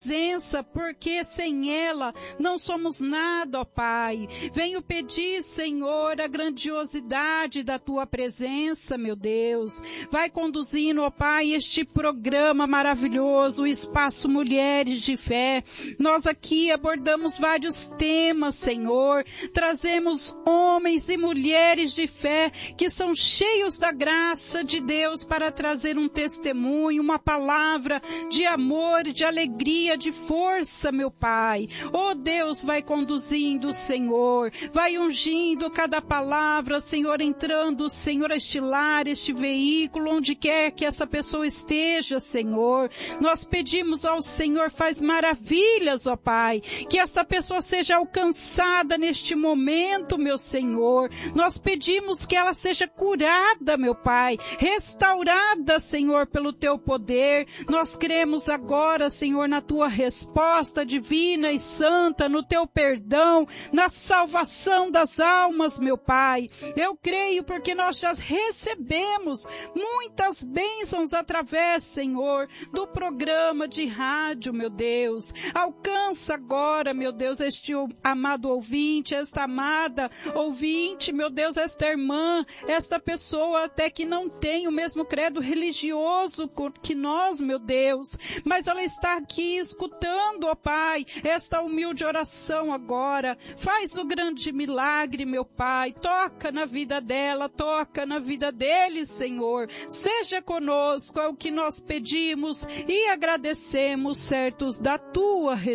presença, porque sem ela não somos nada, ó Pai. Venho pedir, Senhor, a grandiosidade da tua presença, meu Deus. Vai conduzindo, ó Pai, este programa maravilhoso, o Espaço Mulheres de Fé. Nós aqui abordamos vários temas, Senhor. Trazemos homens e mulheres de fé que são cheios da graça de Deus para trazer um testemunho, uma palavra de amor, de alegria, de força, meu Pai. Oh Deus, vai conduzindo, Senhor, vai ungindo cada palavra, Senhor, entrando, Senhor, este lar, este veículo, onde quer que essa pessoa esteja, Senhor. Nós pedimos ao Senhor, faz maravilhas, ó Pai, que essa pessoa seja alcançada neste momento, meu Senhor. Nós pedimos que ela seja curada, meu Pai, restaurada, Senhor, pelo teu poder. Nós cremos agora, Senhor, na tua resposta divina e santa, no teu perdão, na salvação das almas, meu Pai. Eu creio porque nós já recebemos muitas bênçãos através, Senhor, do programa de rádio, meu Deus. Alcança agora, meu Deus, este amado ouvinte, esta amada ouvinte, meu Deus, esta irmã, esta pessoa até que não tem o mesmo credo religioso que nós, meu Deus, mas ela está aqui escutando, ó Pai, esta humilde oração agora. Faz o grande milagre, meu Pai. Toca na vida dela, toca na vida dele, Senhor. Seja conosco, é o que nós pedimos e agradecemos, certos da tua